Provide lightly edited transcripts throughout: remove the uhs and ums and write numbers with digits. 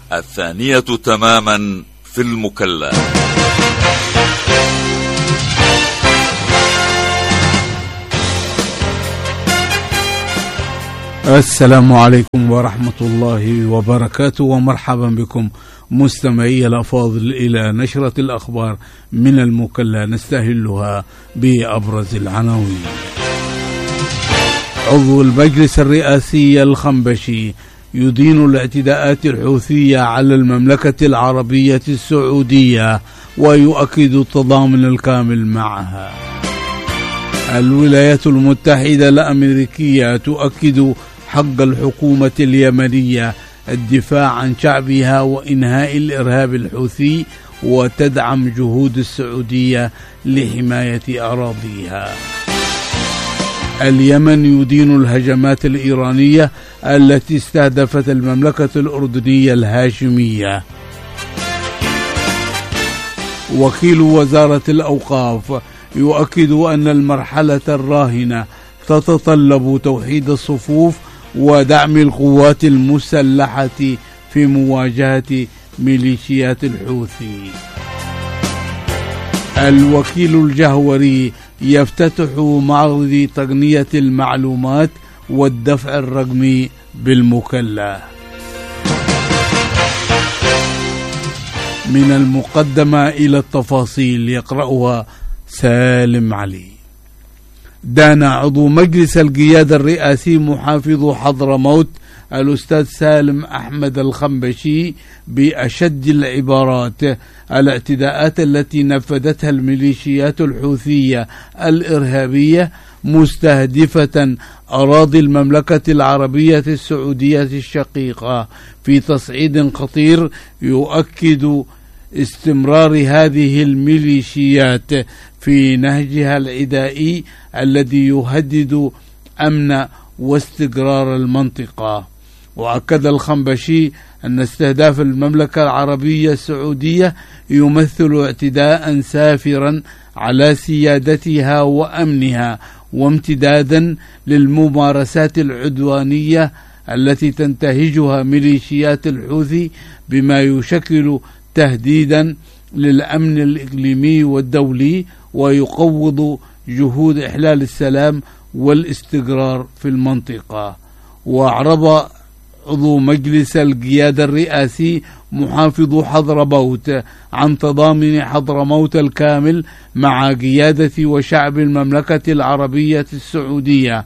الثانية تماما في المكلا. السلام عليكم ورحمة الله وبركاته، ومرحبا بكم مستمعي الأفاضل إلى نشرة الأخبار من المكلا، نستهلها بأبرز العناوين. عضو المجلس الرئاسي الخنبشي يدين الاعتداءات الحوثية على المملكة العربية السعودية ويؤكد التضامن الكامل معها. الولايات المتحدة الأمريكية تؤكد حق الحكومة اليمنية الدفاع عن شعبها وإنهاء الإرهاب الحوثي، وتدعم جهود السعودية لحماية أراضيها. اليمن يدين الهجمات الإيرانية التي استهدفت المملكة الأردنية الهاشمية. وكيل وزارة الأوقاف يؤكد أن المرحلة الراهنة تتطلب توحيد الصفوف ودعم القوات المسلحة في مواجهة ميليشيات الحوثي. الوكيل الجهوري يفتتح معرض تقنية المعلومات والدفع الرقمي بالمكلا. من المقدمة إلى التفاصيل يقرأها سالم علي. دان عضو مجلس القيادة الرئاسي محافظ حضرموت الأستاذ سالم أحمد الخنبشي بأشد العبارات الاعتداءات التي نفذتها الميليشيات الحوثية الإرهابية مستهدفة أراضي المملكة العربية السعودية الشقيقة في تصعيد خطير يؤكد استمرار هذه الميليشيات في نهجها العدائي الذي يهدد أمن واستقرار المنطقة. وأكد الخنبشي أن استهداف المملكة العربية السعودية يمثل اعتداء سافرا على سيادتها وأمنها، وامتدادا للممارسات العدوانية التي تنتهجها ميليشيات الحوثي، بما يشكل تهديدا للأمن الإقليمي والدولي ويقوض جهود إحلال السلام والاستقرار في المنطقة. وأعرب عضو مجلس القيادة الرئاسي محافظ حضرموت عن تضامن حضرموت الكامل مع قيادة وشعب المملكة العربية السعودية،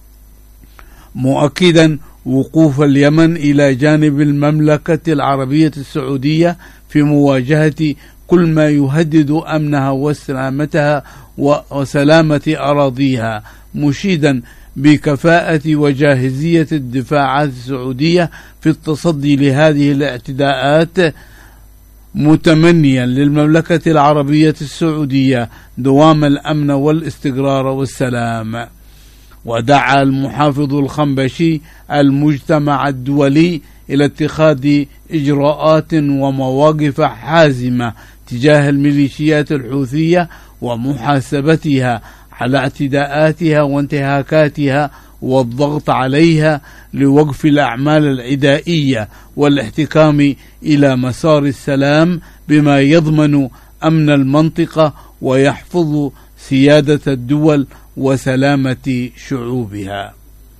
مؤكدا وقوف اليمن إلى جانب المملكة العربية السعودية في مواجهة كل ما يهدد أمنها وسلامتها وسلامة أراضيها، مشيدا بكفاءة وجاهزية الدفاعات السعودية في التصدي لهذه الاعتداءات، متمنيا للمملكة العربية السعودية دوام الأمن والاستقرار والسلام. ودعا المحافظ الخنبشي المجتمع الدولي إلى اتخاذ إجراءات ومواقف حازمة تجاه الميليشيات الحوثية ومحاسبتها على اعتداءاتها وانتهاكاتها، والضغط عليها لوقف الأعمال العدائية والاحتكام إلى مسار السلام، بما يضمن أمن المنطقة ويحفظ سيادة الدول وسلامة شعوبها.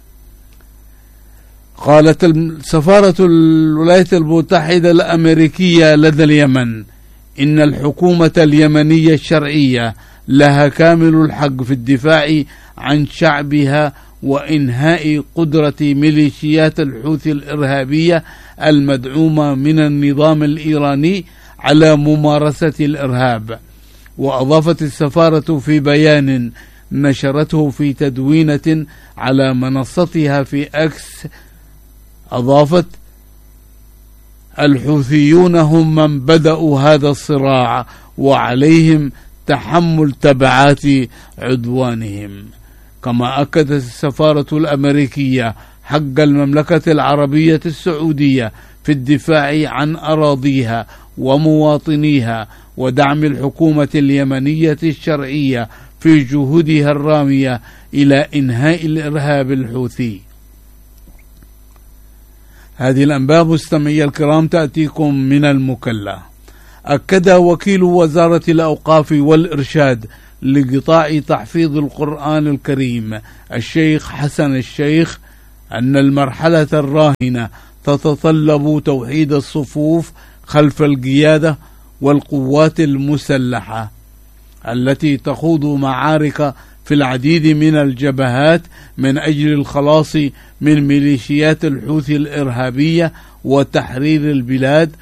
قالت سفارة الولايات المتحدة الأمريكية لدى اليمن إن الحكومة اليمنية الشرعية لها كامل الحق في الدفاع عن شعبها وإنهاء قدرة ميليشيات الحوثي الإرهابية المدعومة من النظام الإيراني على ممارسة الإرهاب. وأضافت السفارة في بيان نشرته في تدوينة على منصتها في أكس، أضافت: الحوثيون هم من بدأوا هذا الصراع وعليهم تحمل تبعات عدوانهم. كما أكدت السفارة الأمريكية حق المملكة العربية السعودية في الدفاع عن أراضيها ومواطنيها ودعم الحكومة اليمنية الشرعية في جهودها الرامية إلى إنهاء الإرهاب الحوثي. هذه الأنباء مستمعي الكرام تأتيكم من المكلا. أكد وكيل وزارة الأوقاف والإرشاد لقطاع تحفيظ القرآن الكريم الشيخ حسن الشيخ أن المرحلة الراهنة تتطلب توحيد الصفوف خلف القيادة والقوات المسلحة التي تخوض معارك في العديد من الجبهات من أجل الخلاص من ميليشيات الحوثي الإرهابية وتحرير البلاد